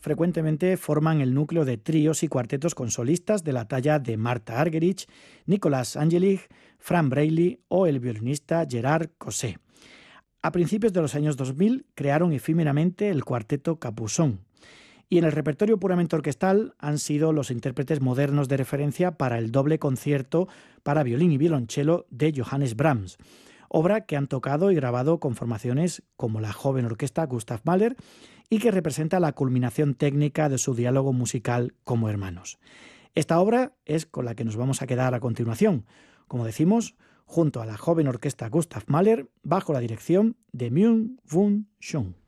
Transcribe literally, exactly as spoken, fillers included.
frecuentemente forman el núcleo de tríos y cuartetos con solistas de la talla de Marta Argerich, Nicolas Angelich, Fran Braley o el violinista Gerard Cosset. A principios de los años dos mil crearon efímeramente el cuarteto Capuçon. Y en el repertorio puramente orquestal han sido los intérpretes modernos de referencia para el doble concierto para violín y violonchelo de Johannes Brahms, obra que han tocado y grabado con formaciones como la joven orquesta Gustav Mahler y que representa la culminación técnica de su diálogo musical como hermanos. Esta obra es con la que nos vamos a quedar a continuación, como decimos, junto a la joven orquesta Gustav Mahler, bajo la dirección de Myung-Whun Chung.